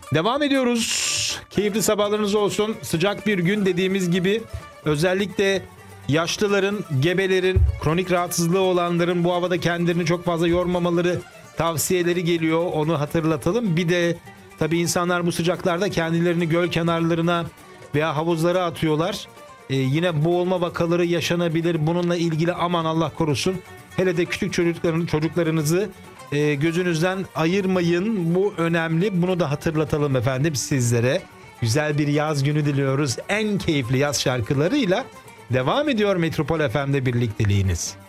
Devam ediyoruz. Keyifli sabahlarınız olsun. Sıcak bir gün dediğimiz gibi özellikle yaşlıların, gebelerin, kronik rahatsızlığı olanların bu havada kendilerini çok fazla yormamaları tavsiyeleri geliyor. Onu hatırlatalım. Bir de tabii insanlar bu sıcaklarda kendilerini göl kenarlarına veya havuzlara atıyorlar. Yine boğulma vakaları yaşanabilir. Bununla ilgili aman Allah korusun. Hele de küçük çocuklarınızı gözünüzden ayırmayın. Bu önemli. Bunu da hatırlatalım efendim sizlere. Güzel bir yaz günü diliyoruz. En keyifli yaz şarkılarıyla devam ediyor Metropol FM'de birlikteliğiniz.